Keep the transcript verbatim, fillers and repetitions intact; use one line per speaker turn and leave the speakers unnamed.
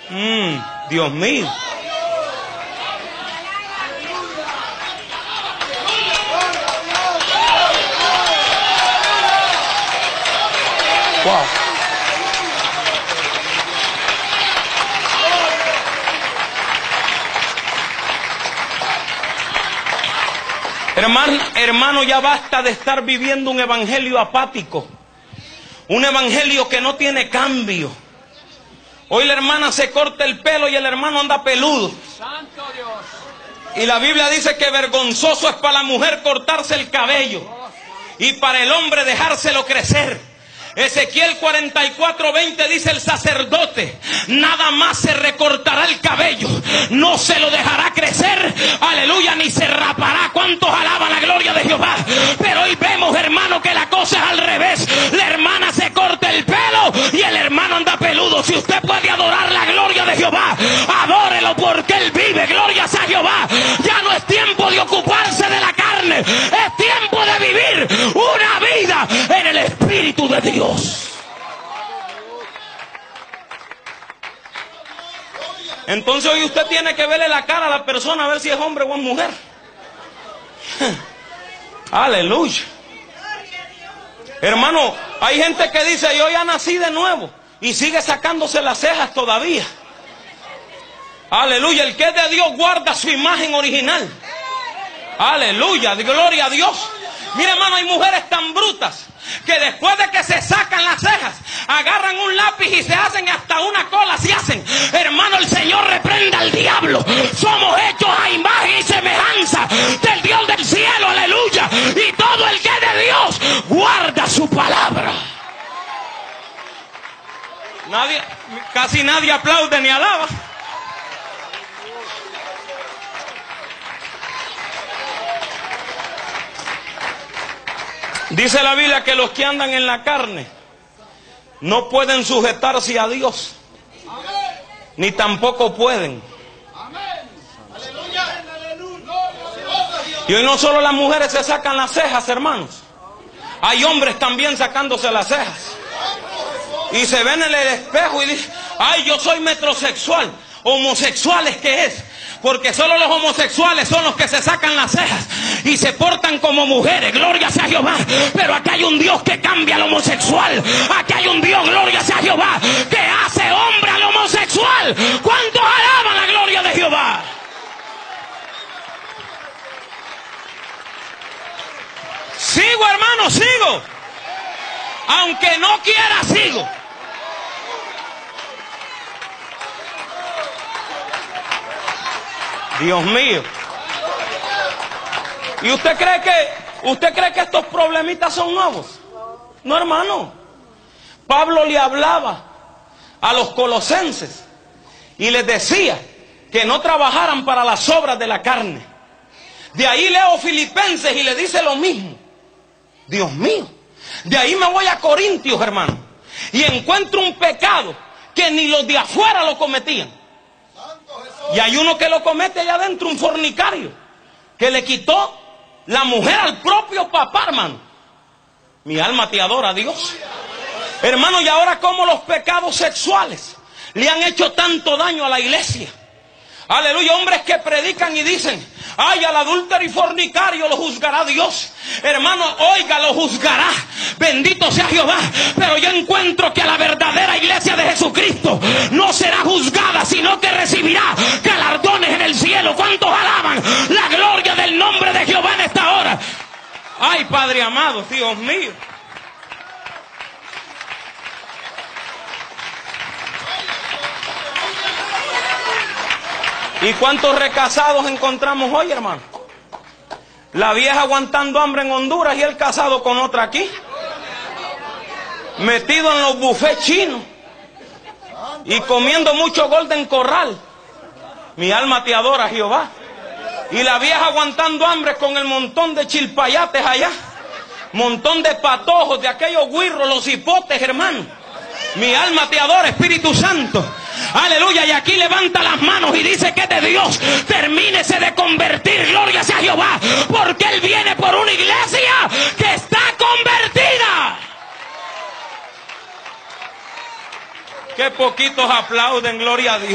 Mm, Dios mío. Wow. Hermano, hermano, ya basta de estar viviendo un evangelio apático. Un evangelio que no tiene cambio. Hoy la hermana se corta el pelo y el hermano anda peludo.
Santo Dios.
Y la Biblia dice que vergonzoso es para la mujer cortarse el cabello y para el hombre dejárselo crecer. Ezequiel cuarenta y cuatro veinte dice el sacerdote: nada más se recortará el cabello, no se lo dejará crecer, aleluya, ni se rapará. ¿Cuántos alaban la gloria de Jehová? Pero hoy vemos, hermano, que la cosa es al revés. La hermana se corta el pelo y el hermano anda peludo. Si usted puede adorar la gloria de Jehová, adórelo porque Él vive. Gloria sea Jehová. Ya no es tiempo de ocuparse de la carne, es tiempo de vivir una vida en el Espíritu de Dios. Entonces hoy usted tiene que verle la cara a la persona a ver si es hombre o es mujer. Aleluya. Hermano, hay gente que dice: yo ya nací de nuevo, y sigue sacándose las cejas todavía. Aleluya. El que es de Dios guarda su imagen original. Aleluya, gloria a Dios. Mira, hermano, hay mujeres tan brutas que después de que se sacan las cejas, agarran un lápiz y se hacen hasta una cola, se hacen. Hermano, el Señor reprenda al diablo. Somos hechos a imagen y semejanza del Dios del cielo, aleluya. Y todo el que es de Dios guarda su palabra. Nadie, casi nadie aplaude ni alaba. Dice la Biblia que los que andan en la carne no pueden sujetarse a Dios, ni tampoco pueden. Y hoy no solo las mujeres se sacan las cejas, hermanos, hay hombres también sacándose las cejas. Y se ven en el espejo y dicen: ay, yo soy metrosexual. ¿Homosexuales qué es? Porque solo los homosexuales son los que se sacan las cejas y se portan como mujeres. Gloria sea Jehová. Pero aquí hay un Dios que cambia al homosexual. Aquí hay un Dios, gloria sea Jehová, que hace hombre al homosexual. ¿Cuántos alaban la gloria de Jehová? Sigo, hermano, sigo. Aunque no quiera, sigo. Dios mío. ¿Y usted cree que usted cree que estos problemitas son nuevos? No, hermano. Pablo le hablaba a los colosenses y les decía que no trabajaran para las obras de la carne. De ahí leo Filipenses y le dice lo mismo. Dios mío. De ahí me voy a Corintios, hermano, y encuentro un pecado que ni los de afuera lo cometían. Y hay uno que lo comete allá adentro, un fornicario, que le quitó la mujer al propio papá, hermano. Mi alma te adora, Dios. Hermano, y ahora como los pecados sexuales le han hecho tanto daño a la iglesia. Aleluya, hombres que predican y dicen: ay, al adúltero y fornicario lo juzgará Dios. Hermano, oiga, lo juzgará. Bendito sea Jehová. Pero yo encuentro que a la verdadera iglesia de Jesucristo no será juzgada, sino que recibirá galardones en el cielo. ¿Cuántos alaban la gloria del nombre de Jehová en esta hora? Ay, Padre amado, Dios mío. ¿Y cuántos recasados encontramos hoy, hermano? La vieja aguantando hambre en Honduras y el casado con otra aquí, metido en los bufés chinos y comiendo mucho Golden Corral. Mi alma te adora, Jehová. Y la vieja aguantando hambre con el montón de chilpayates allá, montón de patojos, de aquellos guirros, los hipotes, hermano. Mi alma te adora, Espíritu Santo. Aleluya. Y aquí levanta las manos y dice que de Dios termínese de convertir. Gloria sea Jehová. Porque Él viene por una iglesia que está convertida. Qué poquitos aplauden, gloria a Dios.